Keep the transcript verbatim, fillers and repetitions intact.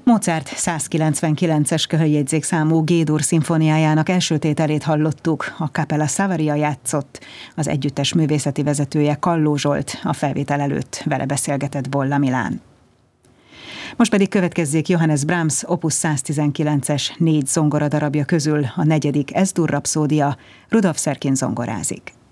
Mozart százkilencvenkilences köhöljegyzékszámú G-dur szimfóniájának első tételét hallottuk, a Capella Savaria játszott, az együttes művészeti vezetője Kalló Zsolt, a felvétel előtt vele beszélgetett Bolla Milán. Most pedig következzék Johannes Brahms opus száztizenkilences négy zongoradarabja közül a negyedik Es-dur rapszódia, Rudolf Serkin zongorázik.